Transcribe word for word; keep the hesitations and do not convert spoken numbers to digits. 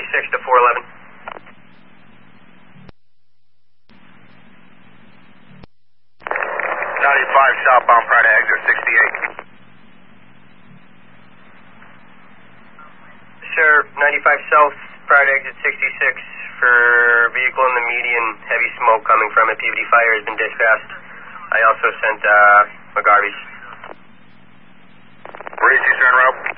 sixty-six to four eleven. ninety-five southbound prior to exit sixty-eight. Sir, ninety-five south prior to exit sixty-six for vehicle in the median, heavy smoke coming from it. P V D fire has been dispatched. I also sent uh, McGarvey's. Breezy, turn rope.